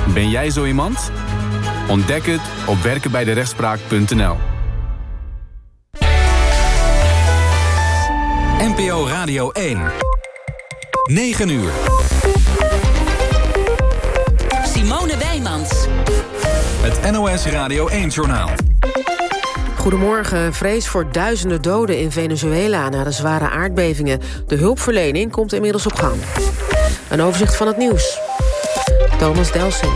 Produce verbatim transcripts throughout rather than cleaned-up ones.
Ben jij zo iemand? Ontdek het op werken bij de rechtspraak punt n l. N P O Radio één. negen uur. Simone Wijmans. Het N O S Radio één-journaal. Goedemorgen. Vrees voor duizenden doden in Venezuela na de zware aardbevingen. De hulpverlening komt inmiddels op gang. Een overzicht van het nieuws. Thomas Delsing.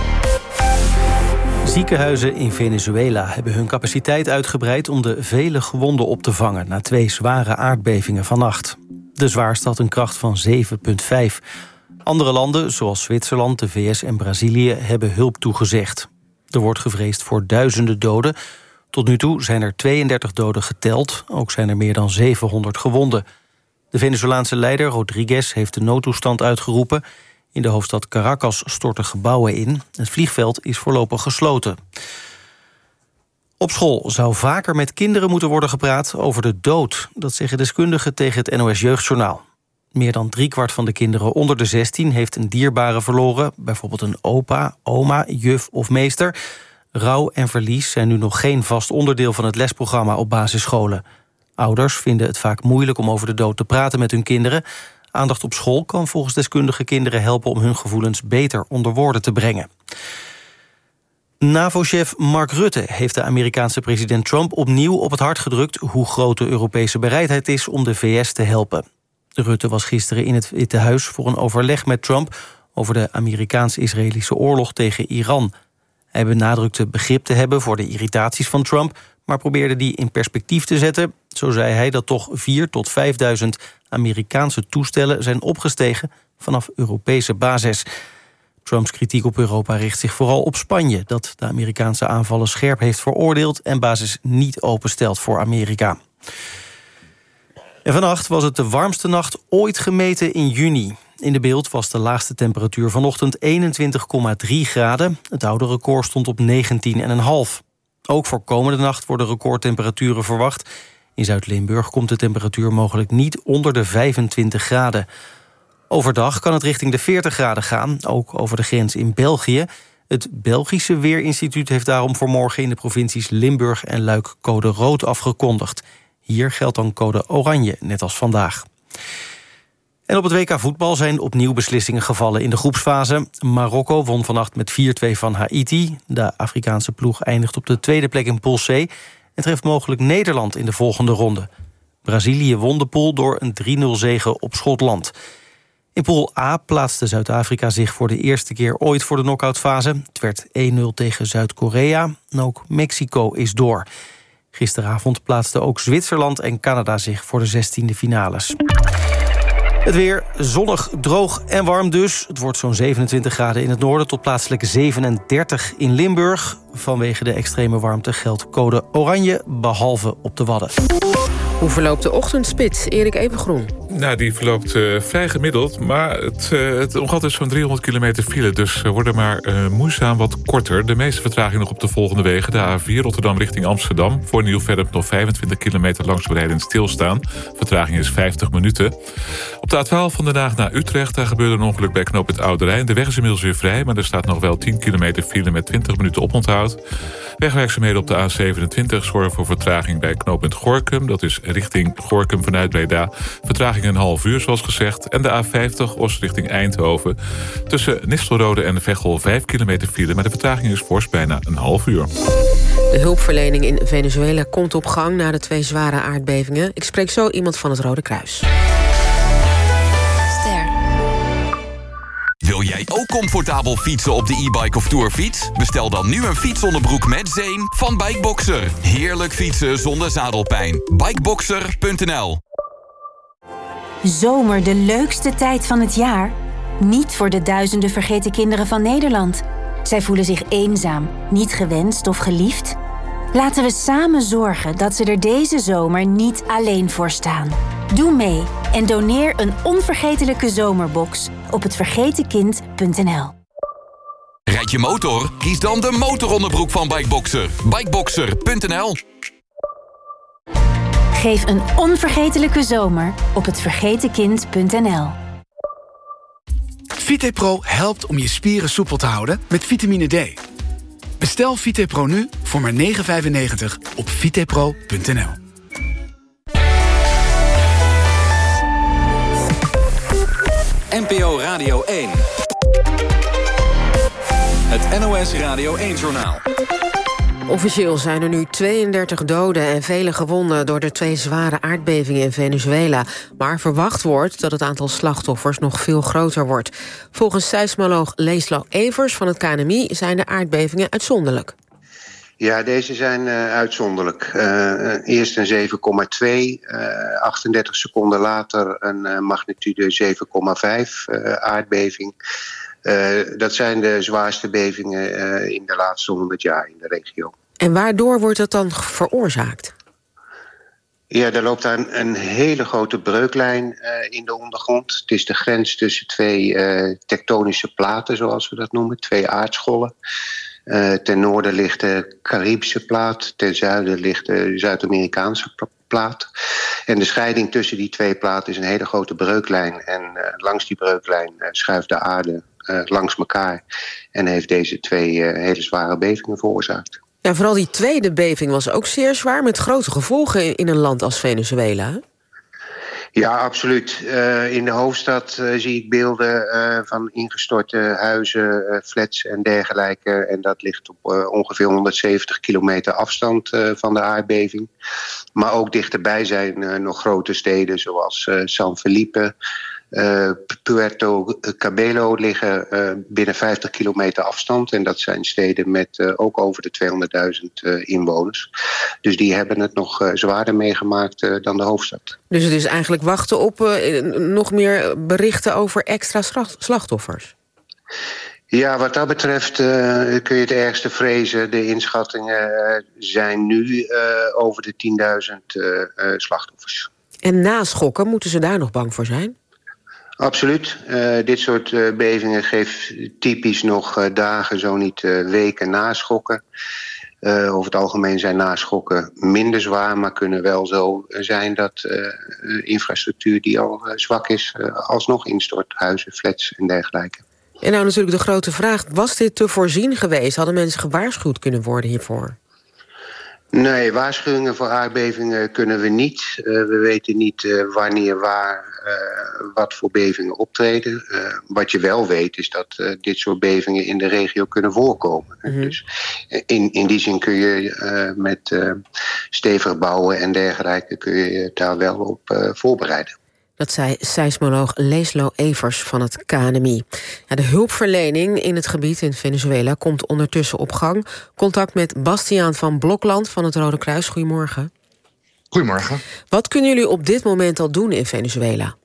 Ziekenhuizen in Venezuela hebben hun capaciteit uitgebreid om de vele gewonden op te vangen na twee zware aardbevingen vannacht. De zwaarste had een kracht van zeven komma vijf. Andere landen, zoals Zwitserland, de V S en Brazilië, hebben hulp toegezegd. Er wordt gevreesd voor duizenden doden. Tot nu toe zijn er tweeëndertig doden geteld. Ook zijn er meer dan zevenhonderd gewonden. De Venezolaanse leider Rodriguez heeft de noodtoestand uitgeroepen. In de hoofdstad Caracas storten gebouwen in. Het vliegveld is voorlopig gesloten. Op school zou vaker met kinderen moeten worden gepraat over de dood. Dat zeggen deskundigen tegen het N O S Jeugdjournaal. Meer dan driekwart van de kinderen onder de zestien heeft een dierbare verloren. Bijvoorbeeld een opa, oma, juf of meester. Rouw en verlies zijn nu nog geen vast onderdeel van het lesprogramma op basisscholen. Ouders vinden het vaak moeilijk om over de dood te praten met hun kinderen. Aandacht op school kan volgens deskundigen kinderen helpen om hun gevoelens beter onder woorden te brengen. NAVO-chef Mark Rutte heeft de Amerikaanse president Trump opnieuw op het hart gedrukt hoe groot de Europese bereidheid is om de V S te helpen. Rutte was gisteren in het Witte Huis voor een overleg met Trump over de Amerikaans-Israëlische oorlog tegen Iran. Hij benadrukte begrip te hebben voor de irritaties van Trump, maar probeerde die in perspectief te zetten. Zo zei hij dat toch vierduizend tot vijfduizend Amerikaanse toestellen zijn opgestegen vanaf Europese basis. Trumps kritiek op Europa richt zich vooral op Spanje, dat de Amerikaanse aanvallen scherp heeft veroordeeld en basis niet openstelt voor Amerika. En vannacht was het de warmste nacht ooit gemeten in juni. In de beeld was de laagste temperatuur vanochtend eenentwintig komma drie graden. Het oude record stond op negentien komma vijf. Ook voor komende nacht worden recordtemperaturen verwacht. In Zuid-Limburg komt de temperatuur mogelijk niet onder de vijfentwintig graden. Overdag kan het richting de veertig graden gaan, ook over de grens in België. Het Belgische Weerinstituut heeft daarom voor morgen in de provincies Limburg en Luik code rood afgekondigd. Hier geldt dan code oranje, net als vandaag. En op het W K voetbal zijn opnieuw beslissingen gevallen in de groepsfase. Marokko won vannacht met vier twee van Haiti. De Afrikaanse ploeg eindigt op de tweede plek in pool C en treft mogelijk Nederland in de volgende ronde. Brazilië won de pool door een drie nul zege op Schotland. In pool A plaatste Zuid-Afrika zich voor de eerste keer ooit voor de knock-outfase. Het werd één nul tegen Zuid-Korea en ook Mexico is door. Gisteravond plaatsten ook Zwitserland en Canada zich voor de zestiende finales. Het weer zonnig, droog en warm dus. Het wordt zo'n zevenentwintig graden in het noorden tot plaatselijk zevenendertig in Limburg. Vanwege de extreme warmte geldt code oranje, behalve op de Wadden. Hoe verloopt de ochtendspits, Erik Evengroen? Nou, die verloopt uh, vrij gemiddeld, maar het, uh, het omvat is zo'n driehonderd kilometer file, dus uh, worden maar uh, moeizaam wat korter. De meeste vertraging nog op de volgende wegen. De A vier Rotterdam richting Amsterdam. Voor Nieuw-Vennep nog vijfentwintig kilometer langzaam rijden stilstaan. Vertraging is vijftig minuten. Op de A twaalf van Den Haag naar Utrecht, daar gebeurde een ongeluk bij knooppunt Oude Rijn. De weg is inmiddels weer vrij, maar er staat nog wel tien kilometer file met twintig minuten oponthoud. Wegwerkzaamheden op de A zevenentwintig zorgen voor vertraging bij knooppunt Gorinchem. Dat is richting Gorinchem vanuit Breda. Vertraging een half uur, zoals gezegd. En de A vijftig, Oost richting Eindhoven. Tussen Nistelrode en Veghel vijf kilometer file, maar de vertraging is fors, bijna een half uur. De hulpverlening in Venezuela komt op gang na de twee zware aardbevingen. Ik spreek zo iemand van het Rode Kruis. Wil jij ook comfortabel fietsen op de e-bike of tourfiets? Bestel dan nu een fietsonderbroek met zeem van Bikeboxer. Heerlijk fietsen zonder zadelpijn. Bikeboxer punt n l. Zomer, de leukste tijd van het jaar? Niet voor de duizenden vergeten kinderen van Nederland. Zij voelen zich eenzaam, niet gewenst of geliefd. Laten we samen zorgen dat ze er deze zomer niet alleen voor staan. Doe mee en doneer een onvergetelijke zomerbox op het vergeten kind punt n l. Rijd je motor? Kies dan de motoronderbroek van Bikeboxer. Bikeboxer punt n l. Geef een onvergetelijke zomer op het vergeten kind punt n l. VitePro helpt om je spieren soepel te houden met vitamine D. Bestel VitePro nu voor maar negen euro vijfennegentig op vitepro punt n l. N P O Radio één. Het N O S Radio één-journaal. Officieel zijn er nu tweeëndertig doden en vele gewonden door de twee zware aardbevingen in Venezuela. Maar verwacht wordt dat het aantal slachtoffers nog veel groter wordt. Volgens seismoloog Leeslo Evers van het K N M I zijn de aardbevingen uitzonderlijk. Ja, deze zijn uh, uitzonderlijk. Uh, eerst een zeven komma twee, uh, achtendertig seconden later een uh, magnitude zeven komma vijf uh, aardbeving. Uh, dat zijn de zwaarste bevingen uh, in de laatste honderd jaar in de regio. En waardoor wordt dat dan veroorzaakt? Ja, er loopt daar een, een hele grote breuklijn uh, in de ondergrond. Het is de grens tussen twee uh, tektonische platen, zoals we dat noemen, twee aardschollen. Uh, ten noorden ligt de Caribische plaat, ten zuiden ligt de Zuid-Amerikaanse plaat. En de scheiding tussen die twee platen is een hele grote breuklijn. En uh, langs die breuklijn uh, schuift de aarde uh, langs elkaar en heeft deze twee uh, hele zware bevingen veroorzaakt. Ja, vooral die tweede beving was ook zeer zwaar, met grote gevolgen in een land als Venezuela. Ja, absoluut. Uh, in de hoofdstad uh, zie ik beelden uh, van ingestorte huizen, uh, flats en dergelijke. En dat ligt op uh, ongeveer honderdzeventig kilometer afstand uh, van de aardbeving. Maar ook dichterbij zijn uh, nog grote steden zoals uh, San Felipe, uh, Puerto Cabello liggen uh, binnen vijftig kilometer afstand. En dat zijn steden met uh, ook over de tweehonderdduizend uh, inwoners. Dus die hebben het nog uh, zwaarder meegemaakt uh, dan de hoofdstad. Dus het is eigenlijk wachten op uh, nog meer berichten over extra slachtoffers? Ja, wat dat betreft uh, kun je het ergste vrezen. De inschattingen uh, zijn nu uh, over de tienduizend uh, uh, slachtoffers. En naschokken, moeten ze daar nog bang voor zijn? Absoluut. Uh, dit soort uh, bevingen geeft typisch nog uh, dagen, zo niet uh, weken naschokken. Uh, over het algemeen zijn naschokken minder zwaar, maar kunnen wel zo zijn dat uh, infrastructuur die al uh, zwak is, uh, alsnog instort. Huizen, flats en dergelijke. En nou natuurlijk de grote vraag, was dit te voorzien geweest? Hadden mensen gewaarschuwd kunnen worden hiervoor? Nee, waarschuwingen voor aardbevingen kunnen we niet. Uh, we weten niet uh, wanneer, waar, uh, wat voor bevingen optreden. Uh, wat je wel weet is dat uh, dit soort bevingen in de regio kunnen voorkomen. Mm-hmm. Dus in, in die zin kun je uh, met uh, stevig bouwen en dergelijke kun je daar wel op uh, voorbereiden. Dat zei seismoloog Leeslo Evers van het K N M I. Ja, de hulpverlening in het gebied in Venezuela komt ondertussen op gang. Contact met Bastiaan van Blokland van het Rode Kruis. Goedemorgen. Goedemorgen. Wat kunnen jullie op dit moment al doen in Venezuela?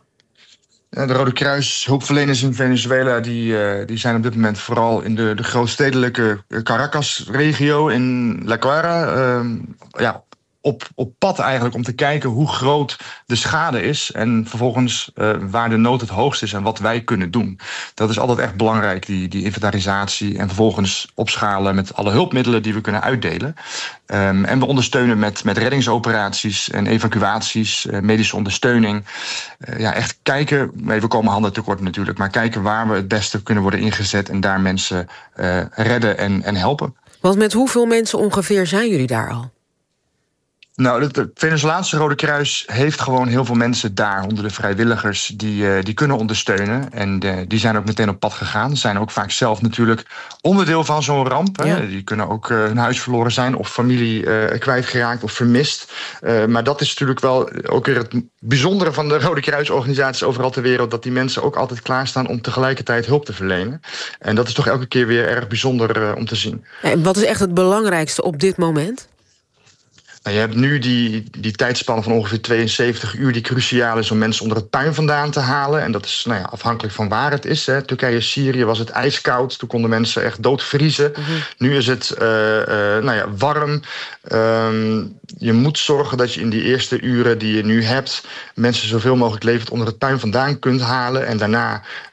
De Rode Kruis hulpverleners in Venezuela die, uh, die zijn op dit moment vooral in de, de grootstedelijke Caracas-regio in La Guaira. Uh, ja, Op, op pad eigenlijk om te kijken hoe groot de schade is en vervolgens uh, waar de nood het hoogst is en wat wij kunnen doen. Dat is altijd echt belangrijk, die, die inventarisatie en vervolgens opschalen met alle hulpmiddelen die we kunnen uitdelen. Um, en we ondersteunen met, met reddingsoperaties en evacuaties, uh, medische ondersteuning. Uh, ja, echt kijken, we komen handen tekort natuurlijk, maar kijken waar we het beste kunnen worden ingezet en daar mensen uh, redden en, en helpen. Want met hoeveel mensen ongeveer zijn jullie daar al? Nou, het Venezolaanse Rode Kruis heeft gewoon heel veel mensen daar, honderden vrijwilligers, die, uh, die kunnen ondersteunen. En uh, die zijn ook meteen op pad gegaan. Zijn ook vaak zelf natuurlijk onderdeel van zo'n ramp. Ja. Die kunnen ook uh, hun huis verloren zijn of familie uh, kwijtgeraakt of vermist. Uh, maar dat is natuurlijk wel ook weer het bijzondere van de Rode Kruisorganisaties overal ter wereld, dat die mensen ook altijd klaarstaan om tegelijkertijd hulp te verlenen. En dat is toch elke keer weer erg bijzonder uh, om te zien. En wat is echt het belangrijkste op dit moment? Nou, je hebt nu die, die tijdspanne van ongeveer tweeënzeventig uur die cruciaal is om mensen onder het puin vandaan te halen. En dat is nou ja, afhankelijk van waar het is. Hè. Turkije, Syrië was het ijskoud. Toen konden mensen echt doodvriezen. Mm-hmm. Nu is het uh, uh, nou ja, warm. Um, je moet zorgen dat je in die eerste uren die je nu hebt mensen zoveel mogelijk levend onder het puin vandaan kunt halen. En daarna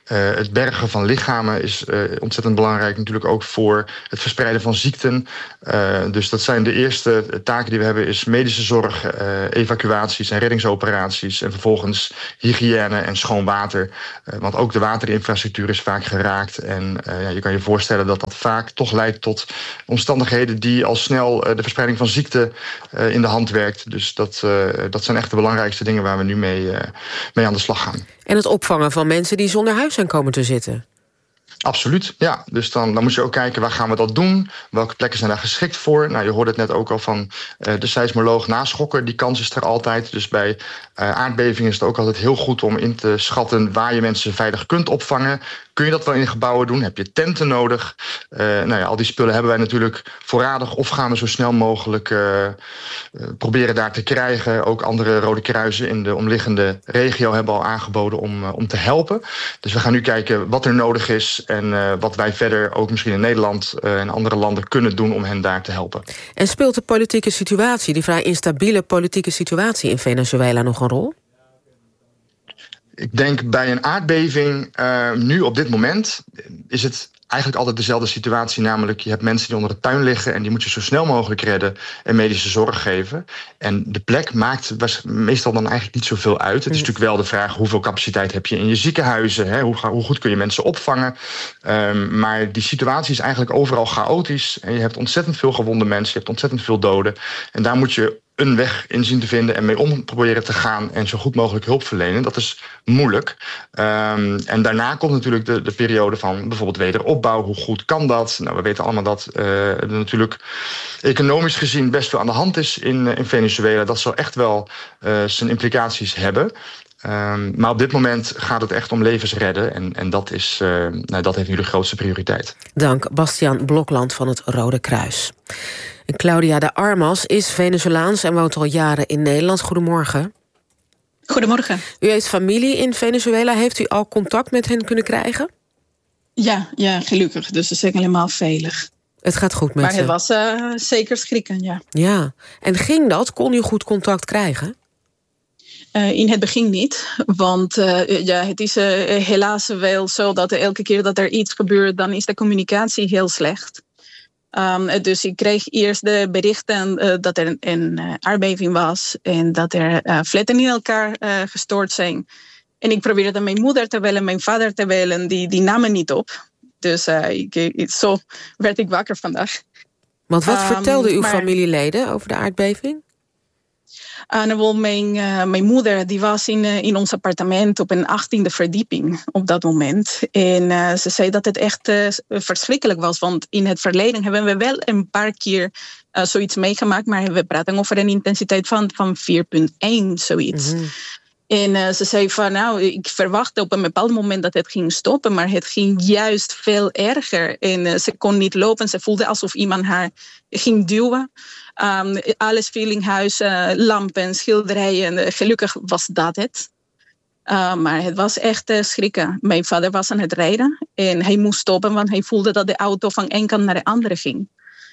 Uh, het bergen van lichamen is uh, ontzettend belangrijk. Natuurlijk ook voor het verspreiden van ziekten. Uh, dus dat zijn de eerste taken die we hebben, is medische zorg, uh, evacuaties en reddingsoperaties. En vervolgens hygiëne en schoon water. Uh, want ook de waterinfrastructuur is vaak geraakt. En uh, ja, je kan je voorstellen dat dat vaak toch leidt tot omstandigheden die al snel uh, de verspreiding van ziekte uh, in de hand werkt. Dus dat, uh, dat zijn echt de belangrijkste dingen waar we nu mee, uh, mee aan de slag gaan. En het opvangen van mensen die zonder huis zijn komen te zitten. Absoluut, ja. Dus dan, dan moet je ook kijken, waar gaan we dat doen? Welke plekken zijn daar geschikt voor? Nou, je hoorde het net ook al van uh, de seismoloog naschokken. Die kans is er altijd. Dus bij uh, aardbevingen is het ook altijd heel goed om in te schatten waar je mensen veilig kunt opvangen. Kun je dat wel in gebouwen doen? Heb je tenten nodig? Uh, nou ja, al die spullen hebben wij natuurlijk voorradig of gaan we zo snel mogelijk uh, uh, proberen daar te krijgen. Ook andere Rode Kruisen in de omliggende regio hebben al aangeboden om, uh, om te helpen. Dus we gaan nu kijken wat er nodig is en uh, wat wij verder ook misschien in Nederland uh, en andere landen kunnen doen om hen daar te helpen. En speelt de politieke situatie, die vrij instabiele politieke situatie in Venezuela nog een rol? Ik denk bij een aardbeving, uh, nu op dit moment, is het eigenlijk altijd dezelfde situatie. Namelijk, je hebt mensen die onder de puin liggen en die moet je zo snel mogelijk redden en medische zorg geven. En de plek maakt meestal dan eigenlijk niet zoveel uit. Het is natuurlijk wel de vraag, hoeveel capaciteit heb je in je ziekenhuizen? Hè? Hoe, hoe goed kun je mensen opvangen? Um, maar die situatie is eigenlijk overal chaotisch. En je hebt ontzettend veel gewonde mensen, je hebt ontzettend veel doden. En daar moet je een weg in zien te vinden en mee om proberen te gaan en zo goed mogelijk hulp verlenen. Dat is moeilijk. Um, en daarna komt natuurlijk de, de periode van bijvoorbeeld wederopbouw. Hoe goed kan dat? Nou, we weten allemaal dat uh, er natuurlijk economisch gezien best veel aan de hand is in, in Venezuela. Dat zal echt wel uh, zijn implicaties hebben. Um, maar op dit moment gaat het echt om levens redden. En, en dat, is, uh, nou, dat heeft nu de grootste prioriteit. Dank, Bastiaan Blokland van het Rode Kruis. En Claudia de Armas is Venezolaans en woont al jaren in Nederland. Goedemorgen. Goedemorgen. U heeft familie in Venezuela. Heeft u al contact met hen kunnen krijgen? Ja, ja, gelukkig. Dus ze zijn helemaal veilig. Het gaat goed met maar ze? Maar het was uh, zeker schrikken, ja. Ja. En ging dat? Kon u goed contact krijgen? Uh, in het begin niet, want uh, ja, het is uh, helaas wel zo dat elke keer dat er iets gebeurt, dan is de communicatie heel slecht. Um, dus ik kreeg eerst de berichten uh, dat er een, een uh, aardbeving was en dat er uh, flatten in elkaar uh, gestort zijn. En ik probeerde mijn moeder te bellen, mijn vader te bellen, die, die namen niet op. Dus uh, ik, ik, zo werd ik wakker vandaag. Want wat um, vertelden uw maar... familieleden over de aardbeving? Uh, nou, mijn, uh, mijn moeder die was in, uh, in ons appartement op een achttiende verdieping op dat moment. En uh, ze zei dat het echt uh, verschrikkelijk was. Want in het verleden hebben we wel een paar keer uh, zoiets meegemaakt. Maar we praten over een intensiteit van, van vier komma één, zoiets. Mm-hmm. En uh, ze zei van, nou, ik verwachtte op een bepaald moment dat het ging stoppen. Maar het ging juist veel erger. En uh, ze kon niet lopen. Ze voelde alsof iemand haar ging duwen. Um, alles viel in huis, uh, lampen, schilderijen. Uh, gelukkig was dat het. Uh, maar het was echt uh, schrikken. Mijn vader was aan het rijden. En hij moest stoppen, want hij voelde dat de auto van een kant naar de andere ging.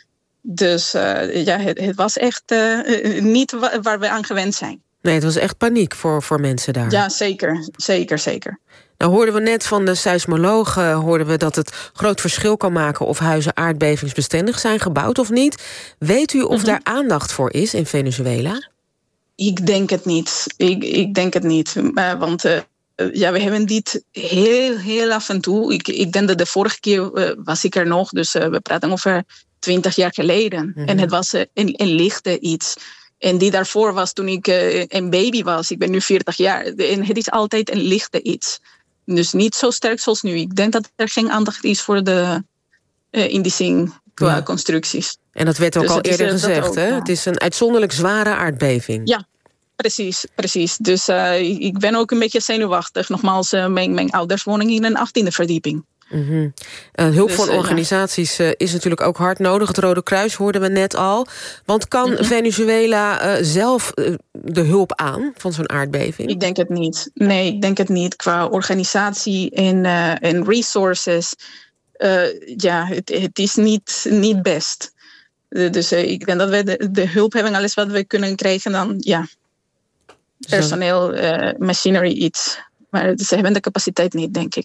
Dus uh, ja, het, het was echt uh, niet wa- waar we aan gewend zijn. Nee, het was echt paniek voor, voor mensen daar. Ja, zeker. Zeker, zeker. Nou hoorden we net van de seismoloog uh, hoorden we dat het groot verschil kan maken of huizen aardbevingsbestendig zijn gebouwd of niet. Weet u of mm-hmm. daar aandacht voor is in Venezuela? Ik denk het niet. Ik, ik denk het niet. Uh, want uh, ja, we hebben dit heel, heel af en toe. Ik, ik denk dat de vorige keer uh, was ik er nog. Dus uh, we praten over twintig jaar geleden. Mm-hmm. En het was uh, een, een lichte iets. En die daarvoor was toen ik uh, een baby was. Ik ben nu veertig jaar. En het is altijd een lichte iets. Dus niet zo sterk zoals nu. Ik denk dat er geen aandacht is voor de uh, indicing qua ja. constructies. En dat werd ook dus al eerder is, gezegd, ook, hè? Ja. Het is een uitzonderlijk zware aardbeving. Ja, precies. precies. Dus uh, ik ben ook een beetje zenuwachtig. Nogmaals, uh, mijn, mijn ouders wonen in een achttiende verdieping. Mm-hmm. Uh, hulp dus, van uh, organisaties uh, is natuurlijk ook hard nodig. Het Rode Kruis hoorden we net al. Want kan mm-hmm. Venezuela uh, zelf uh, de hulp aan van zo'n aardbeving? Ik denk het niet. Nee, ik denk het niet. Qua organisatie en, uh, en resources. Uh, ja, het, het is niet, niet best. Uh, dus uh, ik denk dat we de, de hulp hebben, alles wat we kunnen krijgen, dan ja, personeel, uh, machinery, iets. Maar ze hebben de capaciteit niet, denk ik.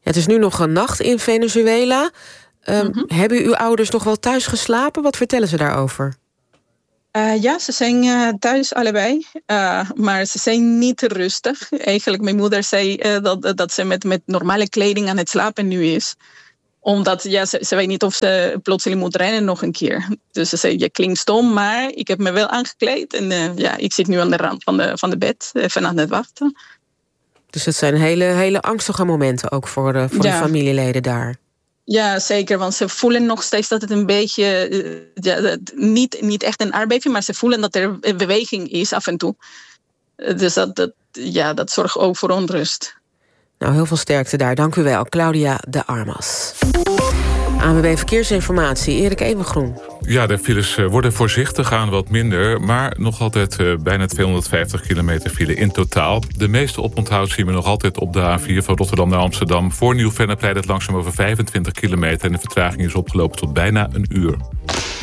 Het is nu nog een nacht in Venezuela. Um, mm-hmm. Hebben uw ouders nog wel thuis geslapen? Wat vertellen ze daarover? Uh, ja, ze zijn uh, thuis allebei, uh, maar ze zijn niet rustig. Eigenlijk, mijn moeder zei uh, dat, dat ze met, met normale kleding aan het slapen nu is. Omdat ja, ze, ze weet niet of ze plotseling moet rennen nog een keer. Dus ze zei, je klinkt stom, maar ik heb me wel aangekleed. En uh, ja, ik zit nu aan de rand van de, van de bed, even aan het wachten. Dus het zijn hele, hele angstige momenten ook voor de, voor ja. de familieleden daar. Ja, zeker, want ze voelen nog steeds dat het een beetje... Uh, ja, niet, niet echt een aardbeving, maar ze voelen dat er beweging is af en toe. Uh, dus dat, dat, ja, dat zorgt ook voor onrust. Nou, heel veel sterkte daar. Dank u wel, Claudia de Armas. A N W B Verkeersinformatie, Erik Evengroen. Ja, de files worden voorzichtig aan wat minder, maar nog altijd uh, bijna tweehonderdvijftig kilometer file in totaal. De meeste oponthoud zien we nog altijd op de A vier van Rotterdam naar Amsterdam. Voor Nieuw-Vennep rijdt het langzaam over vijfentwintig kilometer en de vertraging is opgelopen tot bijna een uur.